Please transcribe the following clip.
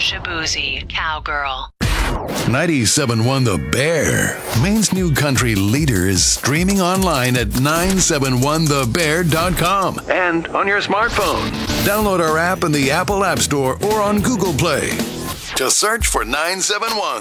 Shabuzi, Cowgirl. 97.1 The Bear, Maine's new country leader, is streaming online at 971thebear.com and on your smartphone. Download our app in the Apple App Store or on Google Play. Just search for 971.